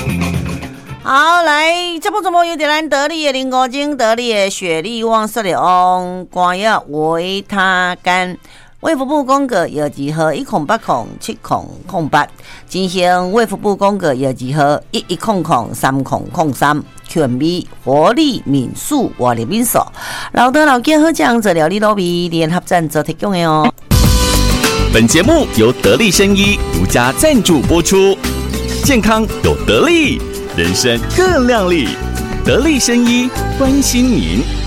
好，来，这部节目由咱得力的林国精、得力的雪莉旺色的翁光药维他干。卫福部公告药剂号1080708，进行卫福部公告药剂号11003003，全美活力民宿活力民宿，老德老健好酱做料理路味联合赞助提供的哦。 本节目由得力生医独家赞助播出，健康有得力，人生更亮丽。得力生医关心您。